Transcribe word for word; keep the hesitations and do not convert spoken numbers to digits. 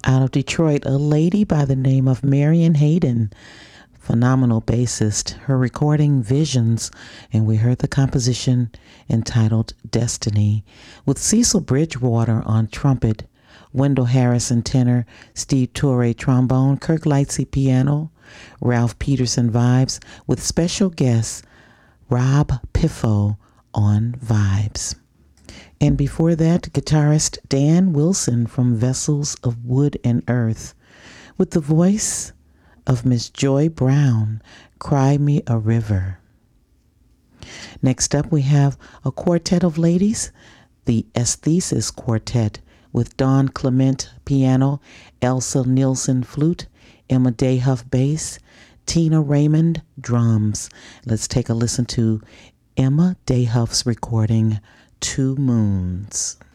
Out of Detroit, a lady by the name of Marion Hayden, phenomenal bassist. Her recording Visions, and we heard the composition entitled Destiny, with Cecil Bridgewater on trumpet, Wendell Harrison tenor, Steve Torre trombone, Kirk Lightsey piano, Ralph Peterson vibes, with special guests Rob Piffo on vibes. And before that, guitarist Dan Wilson from Vessels of Wood and Earth, with the voice of Miss Joy Brown, Cry Me a River. Next up, we have a quartet of ladies, the Aesthesis Quartet, with Dawn Clement piano, Elsa Nielsen flute, Emma Dayhuff bass, Tina Raymond drums. Let's take a listen to Emma Dayhuff's recording, Two Moons.